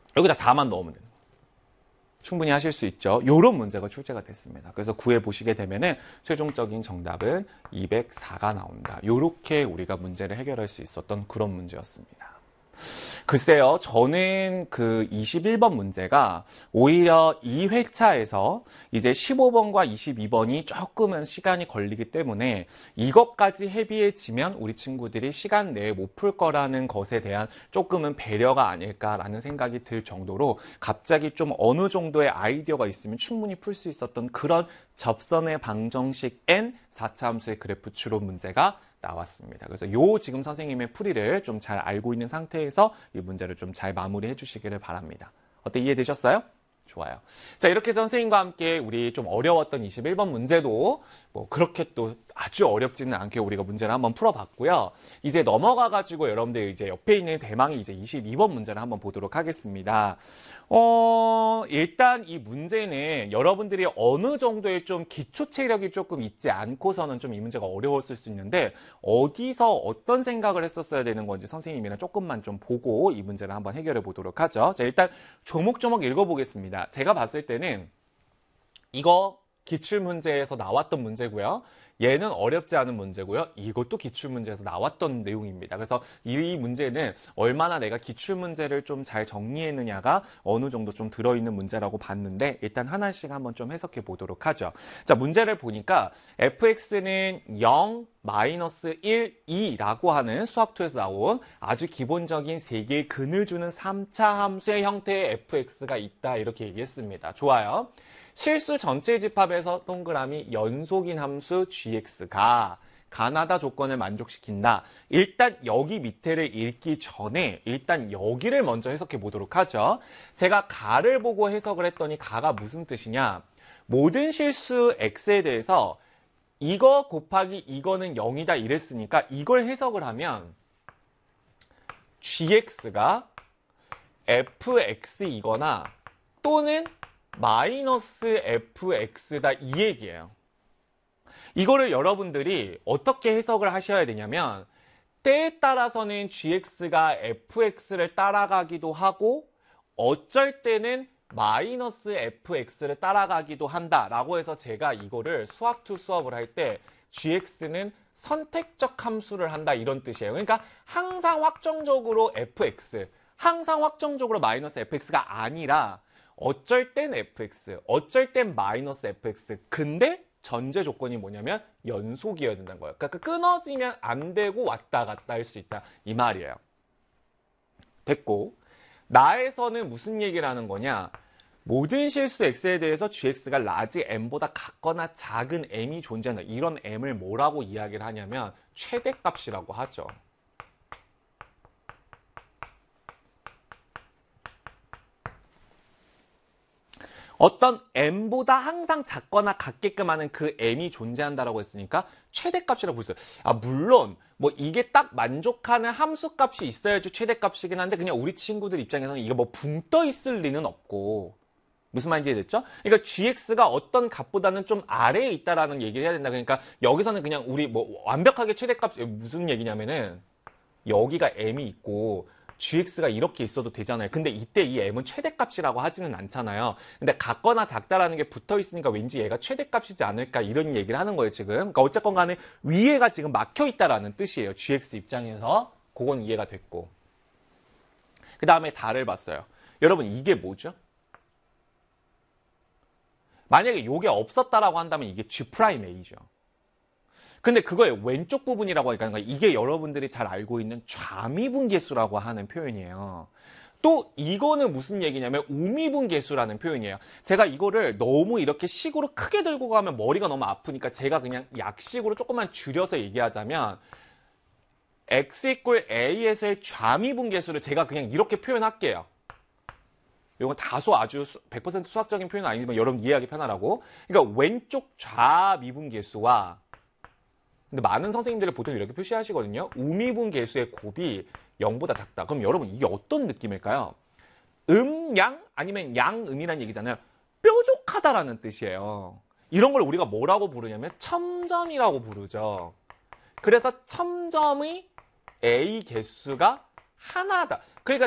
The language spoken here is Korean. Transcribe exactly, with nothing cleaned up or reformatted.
여기다 사만 넣으면 되는 거예요. 충분히 하실 수 있죠. 요런 문제가 출제가 됐습니다. 그래서 구해 보시게 되면은 최종적인 정답은 이백사가 나온다. 요렇게 우리가 문제를 해결할 수 있었던 그런 문제였습니다. 글쎄요, 저는 그 이십일 번 문제가 오히려 이 회차에서 이제 십오 번과 이십이 번이 조금은 시간이 걸리기 때문에 이것까지 헤비해지면 우리 친구들이 시간 내에 못 풀 거라는 것에 대한 조금은 배려가 아닐까라는 생각이 들 정도로 갑자기 좀 어느 정도의 아이디어가 있으면 충분히 풀 수 있었던 그런 접선의 방정식 N 사 차 함수의 그래프 추론 문제가 나왔습니다. 그래서 요 지금 선생님의 풀이를 좀 잘 알고 있는 상태에서 이 문제를 좀 잘 마무리해 주시기를 바랍니다. 어때, 이해되셨어요? 좋아요. 자, 이렇게 해서 선생님과 함께 우리 좀 어려웠던 이십일 번 문제도 뭐 그렇게 또 아주 어렵지는 않게 우리가 문제를 한번 풀어봤고요. 이제 넘어가가지고 여러분들 이제 옆에 있는 대망의 이제 이십이 번 문제를 한번 보도록 하겠습니다. 어, 일단 이 문제는 여러분들이 어느 정도의 좀 기초 체력이 조금 있지 않고서는 좀 이 문제가 어려웠을 수 있는데 어디서 어떤 생각을 했었어야 되는 건지 선생님이랑 조금만 좀 보고 이 문제를 한번 해결해 보도록 하죠. 자, 일단 조목조목 읽어보겠습니다. 제가 봤을 때는 이거 기출문제에서 나왔던 문제고요. 얘는 어렵지 않은 문제고요. 이것도 기출문제에서 나왔던 내용입니다. 그래서 이 문제는 얼마나 내가 기출문제를 좀 잘 정리했느냐가 어느 정도 좀 들어있는 문제라고 봤는데 일단 하나씩 한번 좀 해석해 보도록 하죠. 자, 문제를 보니까 에프엑스는 영, 마이너스 일, 이라고 하는 수학투에서 나온 아주 기본적인 세 개의 근을 주는 삼 차 함수의 형태의 에프엑스가 있다. 이렇게 얘기했습니다. 좋아요. 실수 전체 집합에서 동그라미 연속인 함수 지엑스가 가나다 조건을 만족시킨다. 일단 여기 밑에를 읽기 전에 일단 여기를 먼저 해석해 보도록 하죠. 제가 가를 보고 해석을 했더니 가가 무슨 뜻이냐. 모든 실수 x에 대해서 이거 곱하기 이거는 영이다 이랬으니까 이걸 해석을 하면 지엑스가 에프엑스이거나 또는 마이너스 에프엑스다 이 얘기예요. 이거를 여러분들이 어떻게 해석을 하셔야 되냐면 때에 따라서는 지엑스가 에프엑스를 따라가기도 하고 어쩔 때는 마이너스 에프엑스를 따라가기도 한다라고 해서 제가 이거를 수학투 수업을 할 때 지엑스는 선택적 함수를 한다 이런 뜻이에요. 그러니까 항상 확정적으로 에프엑스, 항상 확정적으로 마이너스 에프엑스가 아니라 어쩔 땐 에프엑스, 어쩔 땐 마이너스 에프엑스. 근데 전제 조건이 뭐냐면 연속이어야 된다는 거예요. 그러니까 끊어지면 안 되고 왔다 갔다 할 수 있다. 이 말이에요. 됐고, 나에서는 무슨 얘기를 하는 거냐? 모든 실수 x에 대해서 gx가 라지 m보다 같거나 작은 m이 존재한다. 이런 m을 뭐라고 이야기를 하냐면 최대값이라고 하죠. 어떤 m보다 항상 작거나 같게끔 하는 그 m이 존재한다라고 했으니까 최대값이라고 볼 수 있어요. 아, 물론 뭐 이게 딱 만족하는 함수값이 있어야지 최대값이긴 한데 그냥 우리 친구들 입장에서는 이게 뭐 붕 떠 있을 리는 없고. 무슨 말인지 이해됐죠? 그러니까 gx가 어떤 값보다는 좀 아래에 있다라는 얘기를 해야 된다. 그러니까 여기서는 그냥 우리 뭐 완벽하게 최대값 무슨 얘기냐면은 여기가 m이 있고 gx가 이렇게 있어도 되잖아요. 근데 이때 이 m은 최대값이라고 하지는 않잖아요. 근데 같거나 작다라는 게 붙어 있으니까 왠지 얘가 최대값이지 않을까 이런 얘기를 하는 거예요, 지금. 그러니까 어쨌건 간에 위에가 지금 막혀 있다라는 뜻이에요. gx 입장에서. 그건 이해가 됐고. 그 다음에 다를 봤어요. 여러분, 이게 뭐죠? 만약에 이게 없었다라고 한다면 이게 G'A죠. 근데 그거의 왼쪽 부분이라고 하니까 이게 여러분들이 잘 알고 있는 좌미분계수라고 하는 표현이에요. 또 이거는 무슨 얘기냐면 우미분계수라는 표현이에요. 제가 이거를 너무 이렇게 식으로 크게 들고 가면 머리가 너무 아프니까 제가 그냥 약식으로 조금만 줄여서 얘기하자면 x 이퀄 a에서의 좌미분계수를 제가 그냥 이렇게 표현할게요. 이건 다소 아주 백 퍼센트 수학적인 표현은 아니지만 여러분 이해하기 편하라고. 그러니까 왼쪽 좌미분계수와 근데 많은 선생님들이 보통 이렇게 표시하시거든요. 우미분계수의 곱이 영보다 작다. 그럼 여러분 이게 어떤 느낌일까요? 음, 양 아니면 양, 음이라는 얘기잖아요. 뾰족하다라는 뜻이에요. 이런 걸 우리가 뭐라고 부르냐면 첨점이라고 부르죠. 그래서 첨점의 A 개수가 하나다. 그러니까